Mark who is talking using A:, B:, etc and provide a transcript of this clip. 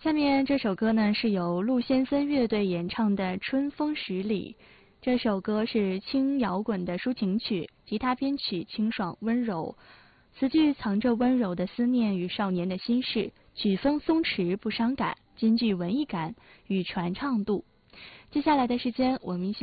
A: 下面这首歌呢是由陆先森乐队演唱的《春风十里》。这首歌是轻摇滚的抒情曲，吉他编曲清爽温柔，词句藏着温柔的思念与少年的心事，曲风松弛不伤感，兼具文艺感与传唱度。接下来的时间，我们一起